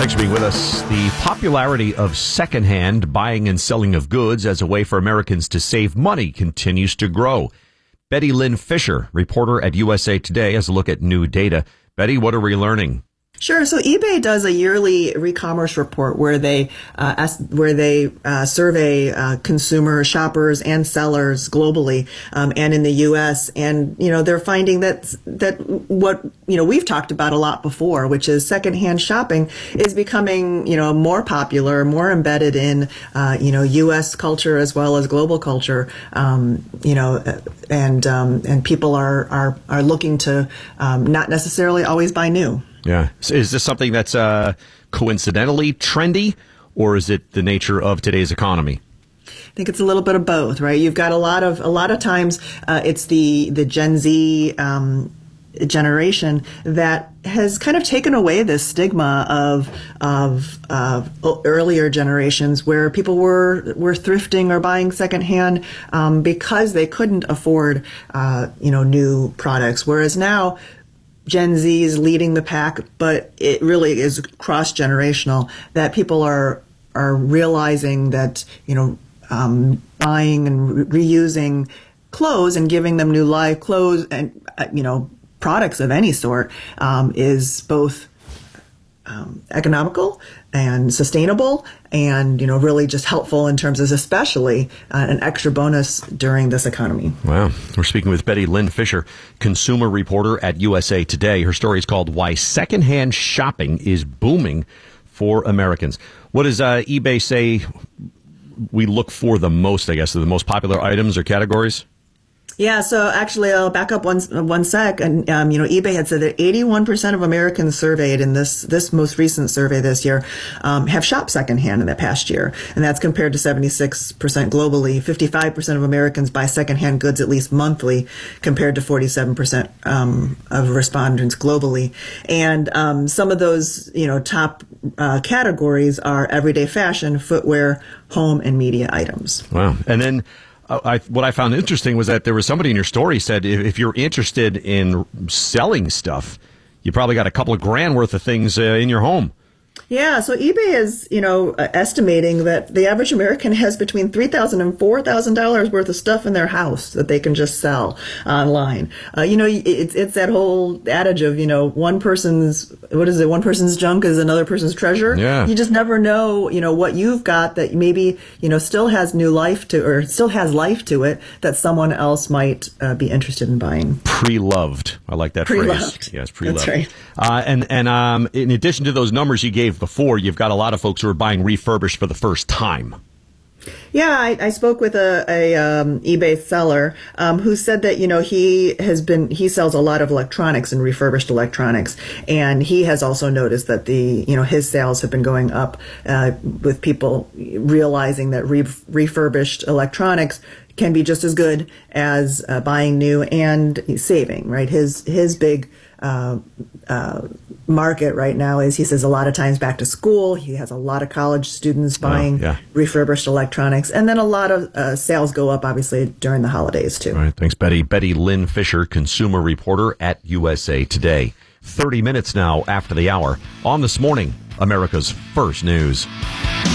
Thanks for being with us. The popularity of secondhand buying and selling of goods as a way for Americans to save money continues to grow. Betty Lynn Fisher, reporter at USA Today, has a look at new data. Betty, what are we learning? Sure. So eBay does a yearly re-commerce report where they survey consumer shoppers and sellers globally and in the U.S. And they're finding that what we've talked about a lot before, which is secondhand shopping, is becoming more popular, more embedded in U.S. culture as well as global culture. And people are looking to not necessarily always buy new. Yeah. So is this something that's coincidentally trendy, or is it the nature of today's economy? I think it's a little bit of both, right? You've got a lot of times it's the Gen Z generation that has kind of taken away this stigma of earlier generations where people were thrifting or buying secondhand because they couldn't afford new products, whereas now Gen Z is leading the pack, but it really is cross-generational, that people are realizing that, buying and reusing clothes and giving them new life, clothes and, products of any sort, is both economical and sustainable and, really just helpful in terms of especially an extra bonus during this economy. Wow. We're speaking with Betty Lynn Fisher, consumer reporter at USA Today. Her story is called Why Secondhand Shopping is Booming for Americans. What does eBay say we look for the most, I guess, the most popular items or categories? Yeah, so actually, I'll back up one sec. And, eBay had said that 81% of Americans surveyed in this most recent survey this year have shopped secondhand in the past year. And that's compared to 76% globally. 55% of Americans buy secondhand goods at least monthly, compared to 47% of respondents globally. And some of those, top categories are everyday fashion, footwear, home, and media items. Wow. And then what I found interesting was that there was somebody in your story said if you're interested in selling stuff, you probably got a couple of grand worth of things in your home. Yeah, so eBay is, estimating that the average American has between $3,000 and $4,000 worth of stuff in their house that they can just sell online. It's that whole adage of, one person's junk is another person's treasure. Yeah. You just never know, what you've got that maybe, still has new life to, or still has life to it that someone else might be interested in buying. Pre-loved. I like that Pre-loved. phrase. Yes, pre-loved. That's right. And in addition to those numbers you gave before, you've got a lot of folks who are buying refurbished for the first time. Yeah, I spoke with a eBay seller who said that he sells a lot of electronics and refurbished electronics, and he has also noticed that his sales have been going up with people realizing that refurbished electronics can be just as good as buying new and saving. Right, his big market right now is, he says, a lot of times back to school. He has a lot of college students buying refurbished electronics, and then a lot of sales go up obviously during the holidays too. All right, thanks, Betty. Betty Lynn Fisher, consumer reporter at USA Today. 30 minutes now after the hour on This Morning, America's First News.